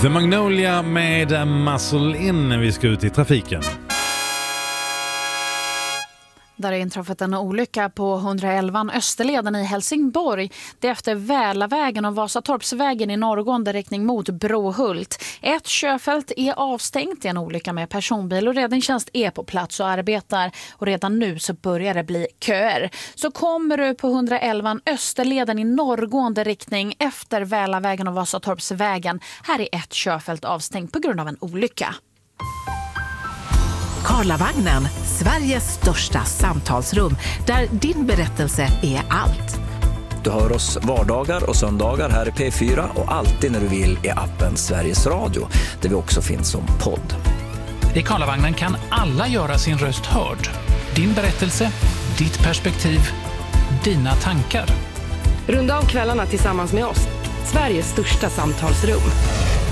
The Magnolia med Muscle In när vi ska ut i trafiken. Där är inträffat en olycka på 111 Österleden i Helsingborg. Det är efter Välavägen och Vasatorpsvägen i norrgående riktning mot Brohult. Ett körfält är avstängt i en olycka med personbil och räddningstjänst är på plats och arbetar. Och redan nu så börjar det bli köer. Så kommer du på 111 Österleden i norrgående riktning efter Välavägen och Vasatorpsvägen. Här är ett körfält avstängt på grund av en olycka. Karlavagnen, Sveriges största samtalsrum där din berättelse är allt. Du hör oss vardagar och söndagar här i P4 och alltid när du vill i appen Sveriges Radio, där vi också finns som podd. I Karlavagnen kan alla göra sin röst hörd. Din berättelse, ditt perspektiv, dina tankar. Runda av kvällarna tillsammans med oss. Sveriges största samtalsrum.